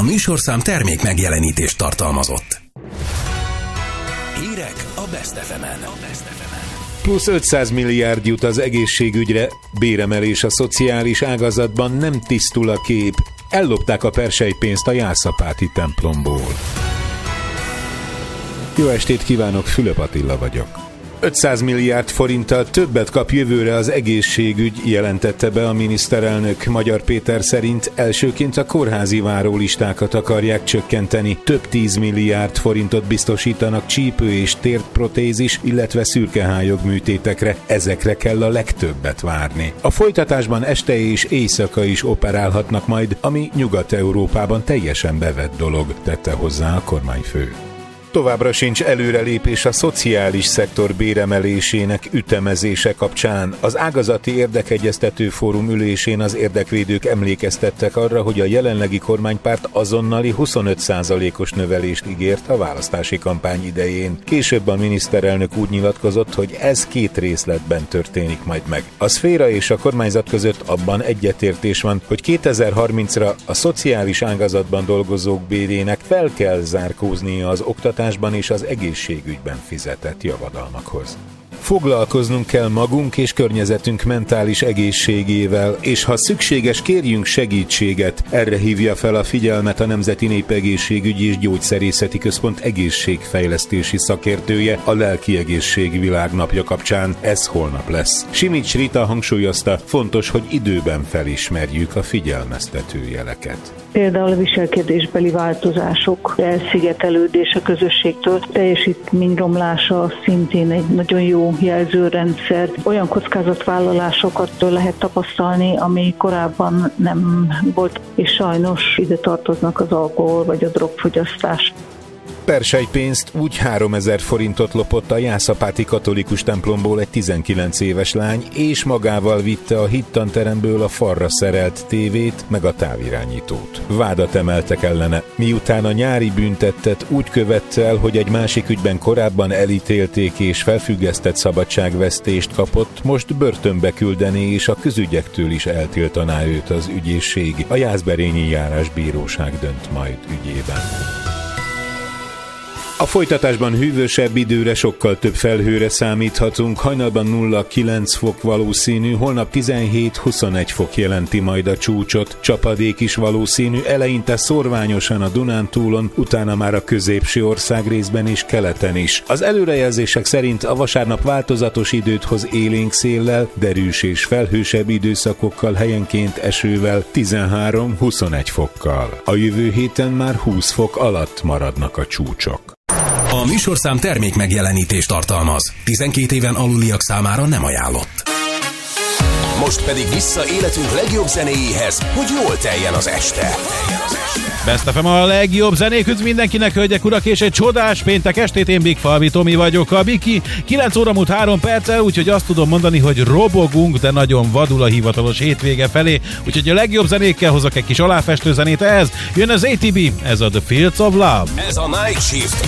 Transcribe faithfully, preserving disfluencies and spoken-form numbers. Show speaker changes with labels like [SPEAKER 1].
[SPEAKER 1] műsorszám termék megjelenítést tartalmazott. Hírek a Best ef emen.
[SPEAKER 2] Plusz ötszáz milliárd jut az egészségügyre, béremelés a szociális ágazatban, nem tisztul a kép. Ellopták a perselypénzt a Jászapáti templomból. Jó estét kívánok, Fülöp Attila vagyok. ötszáz milliárd forinttal többet kap jövőre az egészségügy, jelentette be a miniszterelnök. Magyar Péter szerint elsőként a kórházi várólistákat akarják csökkenteni. Több tíz milliárd forintot biztosítanak csípő és térprotézis, illetve szürkehályog műtétekre. Ezekre kell a legtöbbet várni. A folytatásban este és éjszaka is operálhatnak majd, ami Nyugat-Európában teljesen bevett dolog, tette hozzá a kormányfő. Továbbra sincs előrelépés a szociális szektor béremelésének ütemezése kapcsán. Az ágazati érdekegyeztető fórum ülésén az érdekvédők emlékeztettek arra, hogy a jelenlegi kormánypárt azonnali huszonöt százalékos növelést ígért a választási kampány idején. Később a miniszterelnök úgy nyilatkozott, hogy ez két részletben történik majd meg. A szféra és a kormányzat között abban egyetértés van, hogy kétezer-harmincra a szociális ágazatban dolgozók bérének fel kell zárkóznia az oktatásban és az egészségügyben fizetett javadalmakhoz. Foglalkoznunk kell magunk és környezetünk mentális egészségével, és ha szükséges, kérjünk segítséget. Erre hívja fel a figyelmet a Nemzeti Népegészségügyi és Gyógyszerészeti Központ egészségfejlesztési szakértője a Lelki Egészség Világnapja kapcsán. Ez holnap lesz. Simics Rita hangsúlyozta, fontos, hogy időben felismerjük a figyelmeztető jeleket.
[SPEAKER 3] Például a viselkedésbeli változások, elszigetelődés a közösségtől, teljesítmény romlása szintén egy nagyon jó jelzőrendszer. Olyan kockázatvállalásokat lehet tapasztalni, ami korábban nem volt, és sajnos ide tartoznak az alkohol vagy a drogfogyasztás.
[SPEAKER 2] Perselypénzt, úgy háromezer forintot lopott a Jászapáti katolikus templomból egy tizenkilenc éves lány, és magával vitte a hittanteremből a falra szerelt tévét, meg a távirányítót. Vádat emeltek ellene. Miután a nyári büntettet úgy követte el, hogy egy másik ügyben korábban elítélték és felfüggesztett szabadságvesztést kapott, most börtönbe küldené és a közügyektől is eltiltaná őt az ügyészség. A Jászberényi Járásbíróság dönt majd ügyében. A folytatásban hűvösebb időre, sokkal több felhőre számíthatunk, hajnalban nulla kilenc fok valószínű, holnap tizenhét-huszonegy fok jelenti majd a csúcsot, csapadék is valószínű, eleinte szorványosan a Dunántúlon, utána már a középső országrészben és keleten is. Az előrejelzések szerint a vasárnap változatos időt hoz élénk széllel, derűs és felhősebb időszakokkal, helyenként esővel, tizenhárom-huszonegy fokkal. A jövő héten már húsz fok alatt maradnak a csúcsok.
[SPEAKER 1] A műsorszám termék megjelenítést tartalmaz. tizenkét éven aluliak számára nem ajánlott. Most pedig vissza életünk legjobb zenéjéhez, hogy jól teljen az este.
[SPEAKER 4] Best ef em a legjobb zenék, mindenkinek, hölgyek, urak, és egy csodás péntek estét, én Big Falvi Tomi vagyok, a Biki. kilenc óra múlt három perccel, úgyhogy azt tudom mondani, hogy robogunk, de nagyon vadul a hivatalos hétvége felé, úgyhogy a legjobb zenékkel hozok egy kis aláfestő zenét ehhez. Jön az á té bé, ez a The Fields of Love.
[SPEAKER 1] Ez a Night Shift